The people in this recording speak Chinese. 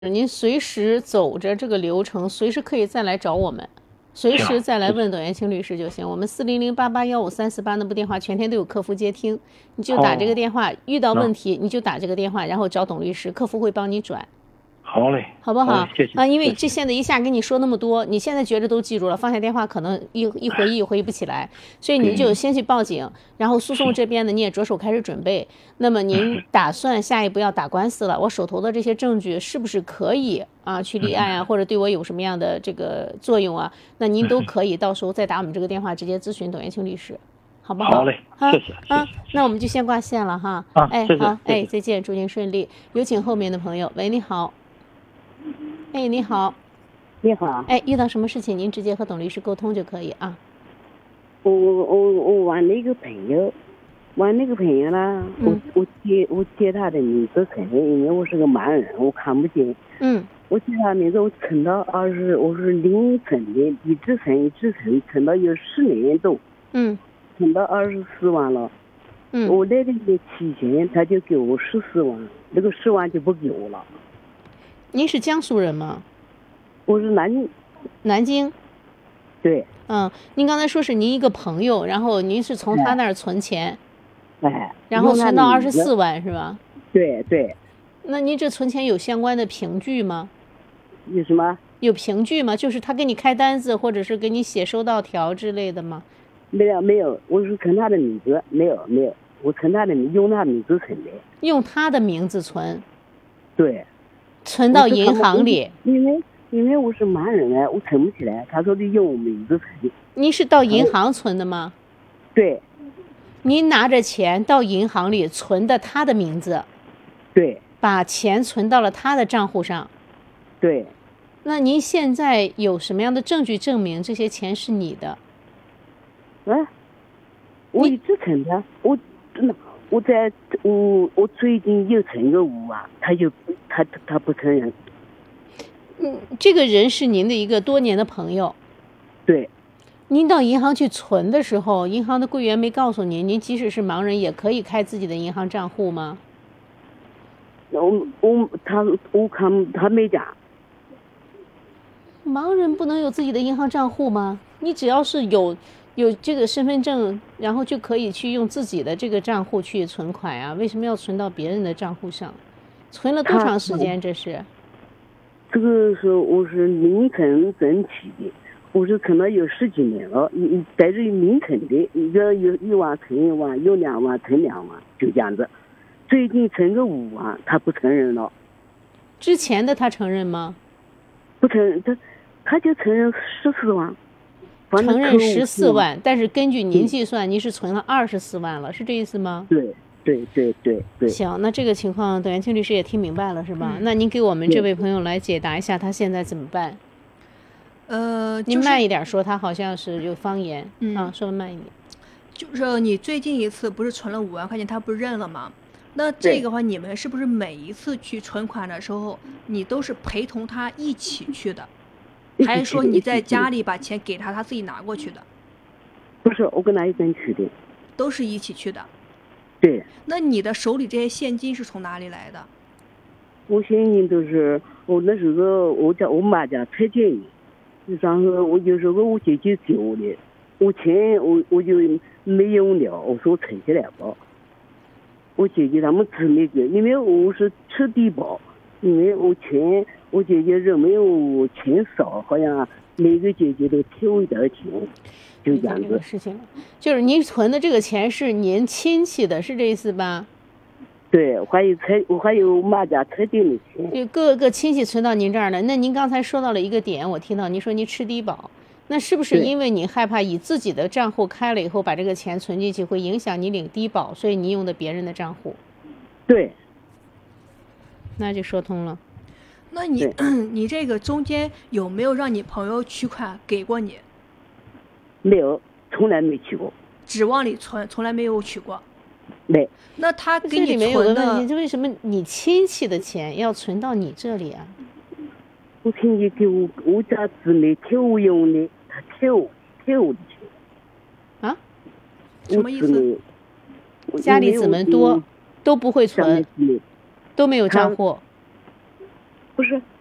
您随时走着这个流程，随时可以再来找我们，随时再来问董元清律师就行。我们40088153483那部电话全天都有客服接听，你就打这个电话，遇到问题你就打这个电话，然后找董律师，客服会帮你转。 好嘞， 好不好？ 谢谢啊，因为这现在一下跟你说那么多，你现在觉得都记住了，放下电话可能一回忆也回忆不起来，所以您就先去报警，然后诉讼这边呢你也着手开始准备。那么您打算下一步要打官司了，我手头的这些证据是不是可以啊去立案啊，或者对我有什么样的这个作用啊？那您都可以到时候再打我们这个电话直接咨询董元清律师，好不好？ 好嘞，谢谢啊， 那我们就先挂线了哈。哎，好，哎，再见，祝您顺利。有请后面的朋友。喂，你好。哎，你好。 你好。 哎，遇到什么事情您直接和董律师沟通就可以啊。 我玩了一个朋友，呢，我接他的名字存的，因为我是个盲人，我看不见。我接他名字，我存到我是零存的，一直存到有10年多。存到24万了。我来的期限，他就给我14万，那个10万就不给我了。 您是江苏人吗？ 我是南京。 对。 您刚才说是您一个朋友，然后您是从他那儿存钱。然后存到24万是吧？ 对对。 那您这存钱有相关的凭据吗？ 有什么？ 有凭据吗？就是他给你开单子，或者是给你写收到条之类的吗？ 没有，我是存他的名字，没有，我存他的用他的名字存的。 用他的名字存？ 对。 存到银行里。 因为我是盲人我存不起来，他说的用我名字存的。 您是到银行存的吗？ 对。 您拿着钱到银行里存的他的名字。 对。 把钱存到了他的账户上。 对。 那您现在有什么样的证据证明这些钱是你的？ 我一直存的，我最近又存个5万，他不承认。 这个人是您的一个多年的朋友。 对。 您到银行去存的时候，银行的柜员没告诉您即使是盲人也可以开自己的银行账户吗？ 他没讲。 盲人不能有自己的银行账户吗？你只要是有这个身份证，然后就可以去用自己的这个账户去存款啊，为什么要存到别人的账户上？存了多长时间？这是？ 这个是我是凌晨整起的，我是存了有10几年了，在这凌晨的，有1万存1万，有2万存2万，就这样子。最近存个5万，他不承认了。 之前的他承认吗？ 不承认，他就承认14万。 承认14万，但是根据您计算，您是存了24万了，是这意思吗？ 对。 行，那这个情况董元清律师也听明白了是吧？那您给我们这位朋友来解答一下，他现在怎么办？您慢一点说，他好像是有方言。说的慢一点。 就是你最近一次不是存了5万块钱，他不是认了吗？那这个话，你们是不是每一次去存款的时候，你都是陪同他一起去的？还是说你在家里把钱给他，他自己拿过去的？ 不是，我跟他一起去的。 都是一起去的。 对。 那你的手里这些现金是从哪里来的？ 我现金都是我那时候我妈家拆迁的，然后我有时候我姐姐给我的，我钱我就没用了，我说存起来吧。我姐姐他们吃那个，因为我是吃低保，因为我姐姐认为我钱少，好像每个姐姐都贴我一点钱，就这样子。 事情就是您存的这个钱是您亲戚的，是这意思吧？ 对，我还有妈家特定的钱。 就各个亲戚存到您这儿了。那您刚才说到了一个点，我听到您说您吃低保，那是不是因为你害怕以自己的账户开了以后把这个钱存进去会影响你领低保，所以你用的别人的账户？ 对。 那就说通了。 那你这个中间有没有让你朋友取款给过你？ 没有，从来没取过。 只往里存，从来没有取过。 没。 那他给你存的， 这里面有个问题，为什么你亲戚的钱要存到你这里啊？ 我亲戚给我家姊妹贴我用的，他贴我的钱。 啊？ 什么意思？ 家里姊妹多，都不会存，都没有账户。 不是，